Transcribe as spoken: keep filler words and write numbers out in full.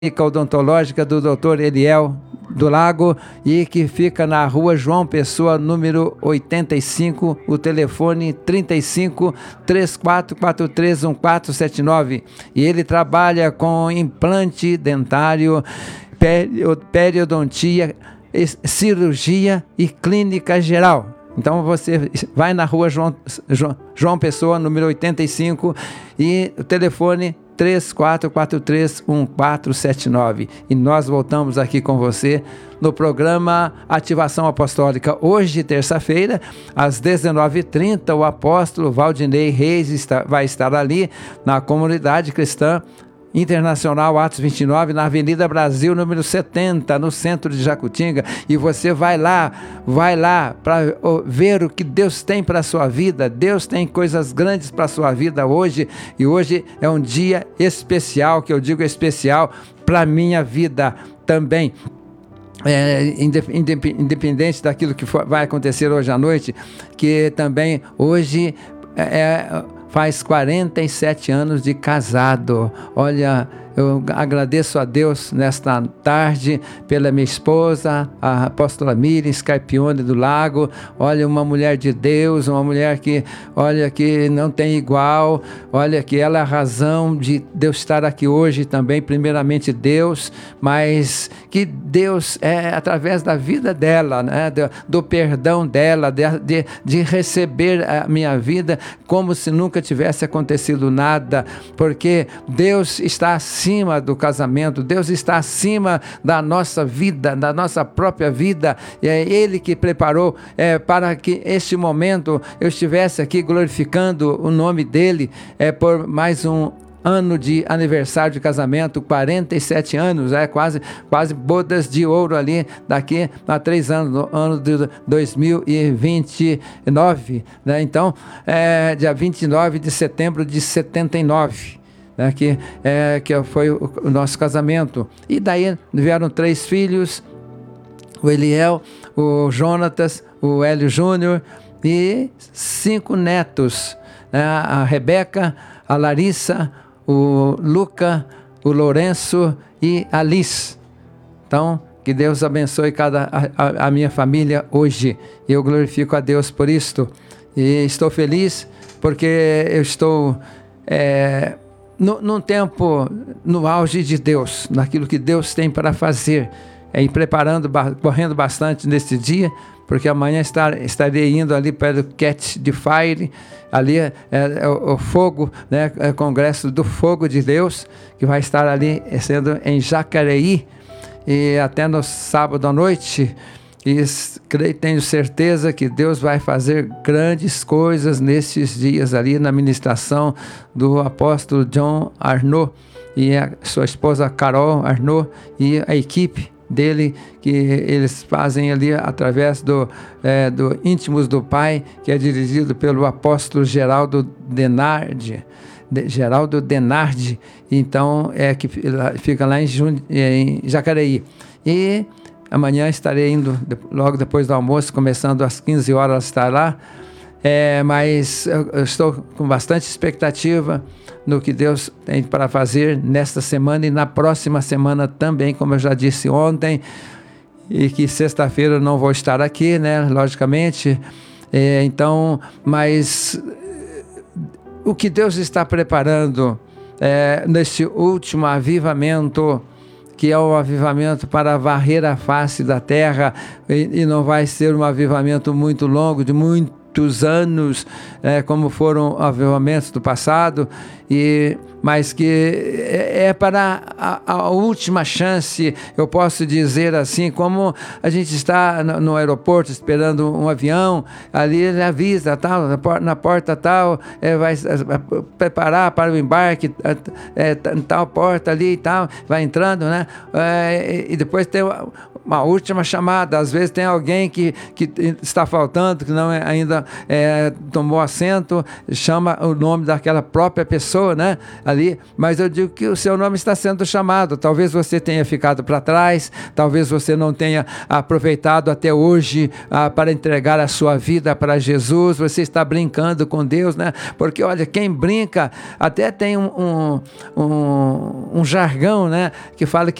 clínica odontológica do doutor Eliel do Lago, e que fica na rua João Pessoa, número oitenta e cinco, o telefone trinta e cinco, três quatro quatro três, um quatro sete nove. E ele trabalha com implante dentário, periodontia, cirurgia e clínica geral. Então você vai na rua João, João, João Pessoa, número oitenta e cinco, e o telefone três quatro quatro três, um quatro sete nove. E nós voltamos aqui com você no programa Ativação Apostólica. Hoje, terça-feira, às dezenove e trinta, o apóstolo Valdinei Reis está, vai estar ali na Comunidade Cristã Internacional Atos vinte e nove, na Avenida Brasil, número setenta, no centro de Jacutinga. E você vai lá, vai lá para ver o que Deus tem para a sua vida. Deus tem coisas grandes para a sua vida hoje, e hoje é um dia especial, que eu digo especial para a minha vida também. É, independente daquilo que for, vai acontecer hoje à noite, que também hoje é... faz quarenta e sete anos de casado. Olha, eu agradeço a Deus nesta tarde pela minha esposa, a apóstola Miriam Scarpione do Lago. Olha, uma mulher de Deus, uma mulher que, olha, que não tem igual. Olha, que ela é a razão de Deus estar aqui hoje também, primeiramente Deus, mas que Deus é através da vida dela, né, do, do perdão dela, de, de, de receber a minha vida como se nunca tivesse acontecido nada, porque Deus está acima do casamento, Deus está acima da nossa vida, da nossa própria vida, e é Ele que preparou é, para que este momento eu estivesse aqui glorificando o nome dEle, é, por mais um ano de aniversário de casamento, quarenta e sete anos, é quase, quase bodas de ouro ali, daqui a três anos, no ano de dois mil e vinte e nove, né? Então, é, dia vinte e nove de setembro de setenta e nove, né? que, é, que foi o, o nosso casamento. E daí vieram três filhos, o Eliel, o Jonatas, o Hélio Júnior, e cinco netos, né? A Rebeca, a Larissa, o Luca, o Lourenço e a Liz. Então, que Deus abençoe cada, a, a minha família hoje. Eu glorifico a Deus por isto. E estou feliz porque eu estou é, no, num tempo, no auge de Deus, naquilo que Deus tem para fazer. É, e preparando, correndo bastante neste dia, porque amanhã estar, estarei indo ali para o Catch the Fire, ali é, é o, o fogo, né, é o Congresso do Fogo de Deus, que vai estar ali sendo em Jacareí, e até no sábado à noite, e creio, tenho certeza que Deus vai fazer grandes coisas nesses dias ali, na ministração do apóstolo John Arnaud, e a sua esposa Carol Arnaud, e a equipe dele, que eles fazem ali através do, é, do Íntimos do Pai, que é dirigido pelo apóstolo Geraldo Denardi, de, Geraldo Denardi, então é que fica lá em, em Jacareí. E amanhã estarei indo, logo depois do almoço, começando às quinze horas, estar lá. É, mas eu, eu estou com bastante expectativa no que Deus tem para fazer nesta semana e na próxima semana também, como eu já disse ontem, e que sexta-feira eu não vou estar aqui, né, logicamente, é, então, mas o que Deus está preparando é, neste último avivamento, que é o avivamento para varrer a face da terra, e, e não vai ser um avivamento muito longo, de muito muitos anos, é, como foram avivamentos do passado, e, mas que é, é para a, a última chance, eu posso dizer assim, como a gente está no, no aeroporto esperando um avião, ali ele avisa, tal, na, porta, na porta tal, é, vai é, preparar para o embarque, é, tal porta ali e tal, vai entrando, né? É, e depois tem uma última chamada, às vezes tem alguém que, que está faltando, que não é, ainda é, tomou assento, chama o nome daquela própria pessoa, pessoa, né, ali, mas eu digo que o seu nome está sendo chamado. Talvez você tenha ficado para trás, talvez você não tenha aproveitado até hoje ah, para entregar a sua vida para Jesus. Você está brincando com Deus, né? Porque olha, quem brinca, até tem um, um, um, um jargão, né, que fala que